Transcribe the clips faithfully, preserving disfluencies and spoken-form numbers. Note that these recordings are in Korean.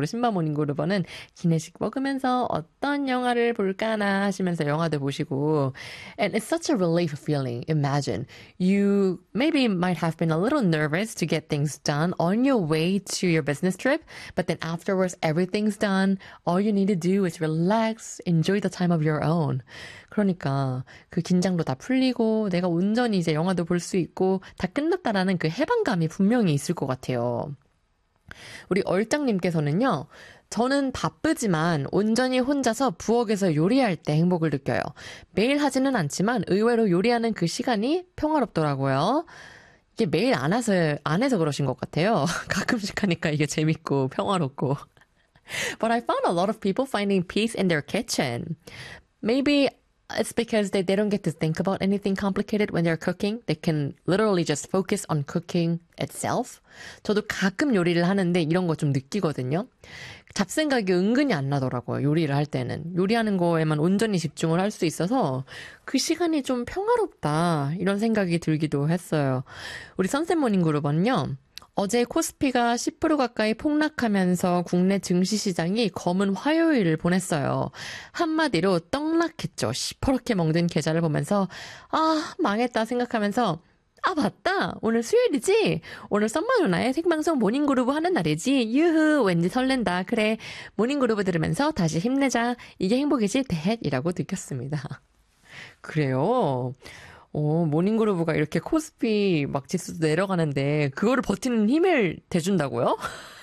우리 신바 모닝그루버는 기내식 먹으면서 어떤 영화를 볼까나 하시면서 영화도 보시고. And it's such a relief feeling. Imagine. You maybe might have been a little nervous to get things done on your way to your business trip, but then afterwards everything's done. All you need to do is relax, enjoy the time of your own. 그러니까 그 긴장도 다 풀리고 내가 온전히 이제 영화도 볼 수 있고 다 끝났다라는 그 해방감이 분명히 있을 것 같아요. 우리 얼짱님께서는요. 저는 바쁘지만 온전히 혼자서 부엌에서 요리할 때 행복을 느껴요. 매일 하지는 않지만 의외로 요리하는 그 시간이 평화롭더라고요. 이게 매일 안 해서, 안 해서 그러신 것 같아요. 가끔씩 하니까 이게 재밌고 평화롭고. But I found a lot of people finding peace in their kitchen. Maybe it's because they, they don't get to think about anything complicated when they're cooking. They can literally just focus on cooking itself. 저도 가끔 요리를 하는데 이런 거 좀 느끼거든요. 잡생각이 은근히 안 나더라고요. 요리를 할 때는. 요리하는 거에만 온전히 집중을 할 수 있어서 그 시간이 좀 평화롭다. 이런 생각이 들기도 했어요. 우리 선셋모닝그룹은요. 어제 코스피가 십 퍼센트 가까이 폭락하면서 국내 증시시장이 검은 화요일을 보냈어요. 한마디로 떡락했죠. 시퍼렇게 먹는 계좌를 보면서 아 망했다 생각하면서 아 맞다 오늘 수요일이지 오늘 썸머 누나의 생방송 모닝그루브 하는 날이지 유후 왠지 설렌다 그래 모닝그루브 들으면서 다시 힘내자 이게 행복이지 대헷이라고 느꼈습니다. 그래요. 오, 모닝그루브가 이렇게 코스피 막 지수도 내려가는데 그거를 버티는 힘을 대준다고요?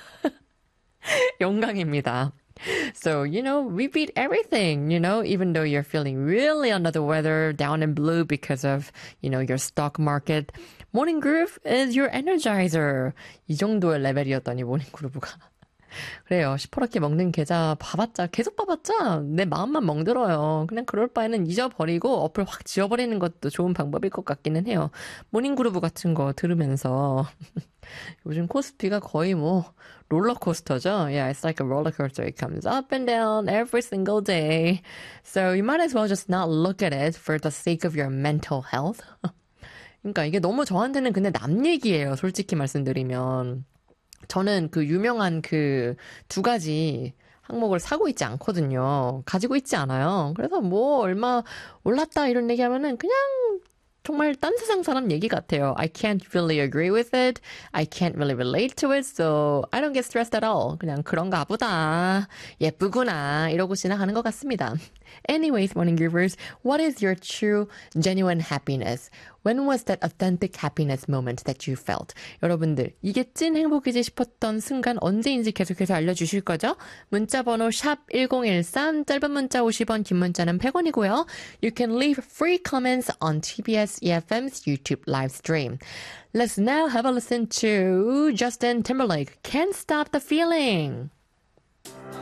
영광입니다. So, you know, we beat everything, you know, even though you're feeling really under the weather, down and blue because of, you know, your stock market. Morning Groove is your energizer. 이 정도의 레벨이었더니 모닝그루브가. 그래요. 시퍼렇게 먹는 계좌 봐봤자 계속 봐봤자 내 마음만 멍들어요. 그냥 그럴 바에는 잊어버리고 어플 확 지워버리는 것도 좋은 방법일 것 같기는 해요. 모닝그루브 같은 거 들으면서 요즘 코스피가 거의 뭐 롤러코스터죠. Yeah, it's like a roller coaster. It comes up and down every single day. So you might as well just not look at it for the sake of your mental health. 그러니까 이게 너무 저한테는 근데 남 얘기예요. 솔직히 말씀드리면. 저는 그 유명한 그 두 가지 항목을 사고 있지 않거든요. 가지고 있지 않아요. 그래서 뭐 얼마 올랐다 이런 얘기하면은 그냥 정말 딴 세상 사람 얘기 같아요. I can't really agree with it. I can't really relate to it. So I don't get stressed at all. 그냥 그런가 보다. 예쁘구나. 이러고 지나가는 것 같습니다. Anyways, morning groovers, what is your true, genuine happiness? When was that authentic happiness moment that you felt? 여러분들, 이게 찐 행복이지 싶었던 순간 언제인지 계속해서 알려주실 거죠? 문자번호 샵 일공일삼, 짧은 문자 오십 원, 긴 문자는 백 원이고요. You can leave free comments on 티비에스 이에프엠's YouTube live stream. Let's now have a listen to Justin Timberlake, Can't Stop the Feeling.